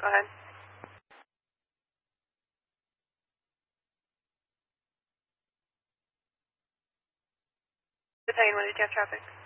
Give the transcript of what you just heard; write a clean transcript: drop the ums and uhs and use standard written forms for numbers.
Go ahead. Battalion 1, did you have traffic?